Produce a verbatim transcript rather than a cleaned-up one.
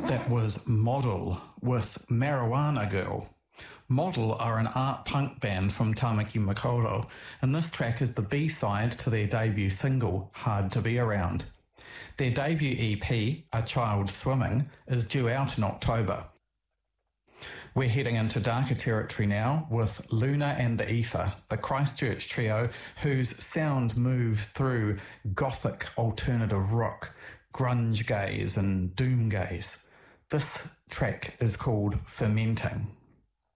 That was Model with Marijuana Girl. Model are an art punk band from Tamaki Makaurau, and this track is the B-side to their debut single, Hard to Be Around. Their debut E P, A Child Swimming, is due out in October. We're heading into darker territory now with Luna and the Ether, the Christchurch trio whose sound moves through gothic alternative rock, grunge gaze and doom gaze. This track is called Fermenting.